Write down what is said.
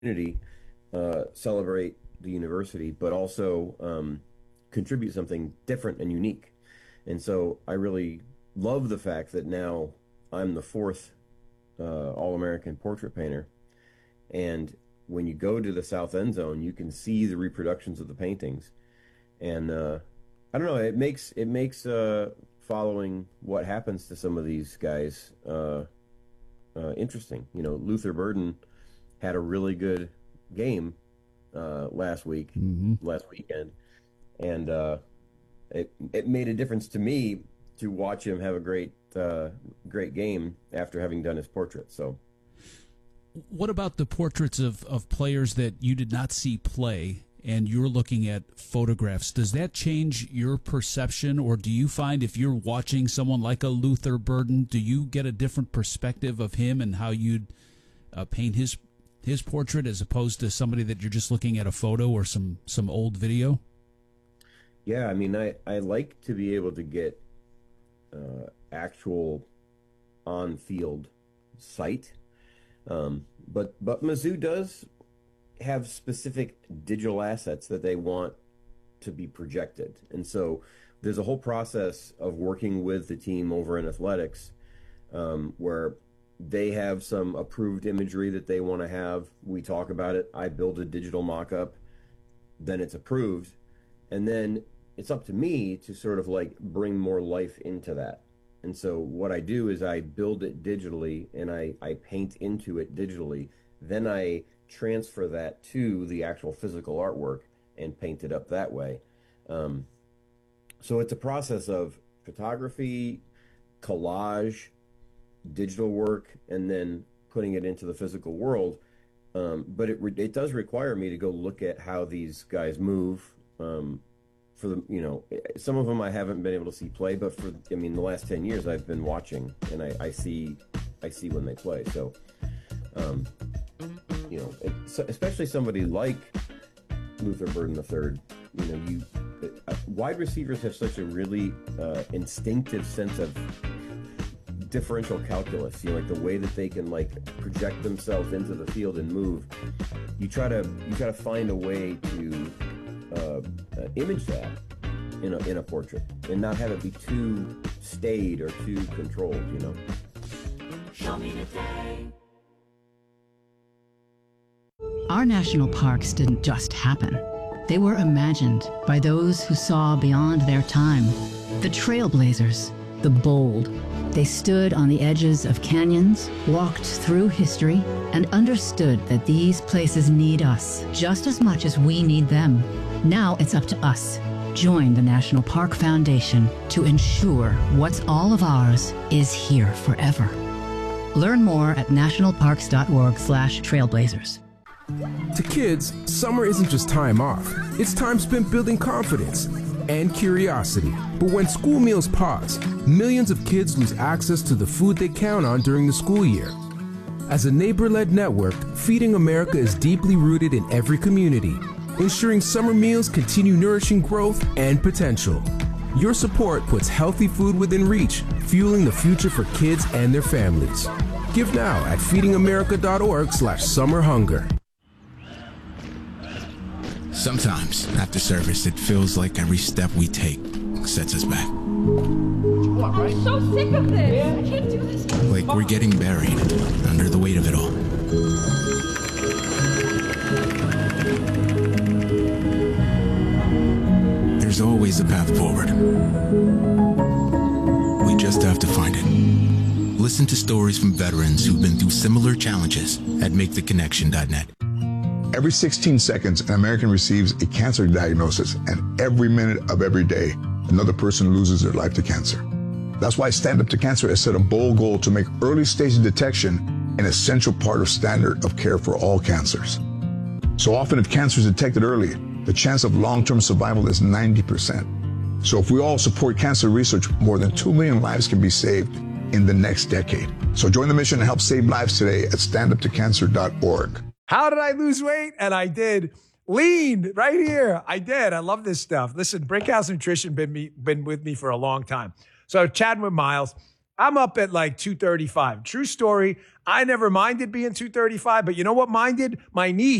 community, celebrate the university, but also contribute something different and unique. And so I really love the fact that now I'm the fourth All-American portrait painter. And when you go to the south end zone, you can see the reproductions of the paintings. And I don't know, it makes following what happens to some of these guys interesting. You know, Luther Burden had a really good game last weekend, and it made a difference to me to watch him have a great game after having done his portrait. So, what about the portraits of players that you did not see play and you're looking at photographs? Does that change your perception, or do you find if you're watching someone like a Luther Burden, do you get a different perspective of him and how you'd paint his portrait as opposed to somebody that you're just looking at a photo or some old video? yeah, I mean, I like to be able to get actual on field sight. But Mizzou does have specific digital assets that they want to be projected. And so there's a whole process of working with the team over in athletics, where they have some approved imagery that they want to have. We talk about it. I build a digital mock-up, then it's approved. And then it's up to me to sort of like bring more life into that. And so what I do is I build it digitally and I paint into it digitally. Then I transfer that to the actual physical artwork and paint it up that way. Um, so it's a process of photography, collage, digital work, and then putting it into the physical world. But it does require me to go look at how these guys move. For the some of them I haven't been able to see play, but the last 10 years I've been watching and I see when they play. So um, especially somebody like Luther Burden III. Wide receivers have such a really instinctive sense of differential calculus. Like the way that they can like project themselves into the field and move. You try to find a way to image that in a portrait and not have it be too staid or too controlled. Show me the day. Our national parks didn't just happen. They were imagined by those who saw beyond their time. The trailblazers, the bold. They stood on the edges of canyons, walked through history, and understood that these places need us just as much as we need them. Now it's up to us. Join the National Park Foundation to ensure what's all of ours is here forever. Learn more at nationalparks.org/trailblazers. To kids, summer isn't just time off. It's time spent building confidence and curiosity. But when school meals pause, millions of kids lose access to the food they count on during the school year. As a neighbor-led network, Feeding America is deeply rooted in every community, ensuring summer meals continue nourishing growth and potential. Your support puts healthy food within reach, fueling the future for kids and their families. Give now at feedingamerica.org/summerhunger. Sometimes, after service, it feels like every step we take sets us back. I'm so sick of this. I can't do this. Like we're getting buried under the weight of it all. There's always a path forward. We just have to find it. Listen to stories from veterans who've been through similar challenges at MakeTheConnection.net. Every 16 seconds, an American receives a cancer diagnosis, and every minute of every day, another person loses their life to cancer. That's why Stand Up to Cancer has set a bold goal to make early stage detection an essential part of standard of care for all cancers. So often, if cancer is detected early, the chance of long-term survival is 90%. So if we all support cancer research, more than 2 million lives can be saved in the next decade. So join the mission and help save lives today at standuptocancer.org. How did I lose weight? And I did. Lean right here. I did. I love this stuff. Listen, Brickhouse Nutrition been with me for a long time. So chatting with Miles, I'm up at like 235. True story. I never minded being 235, but you know what minded? My knee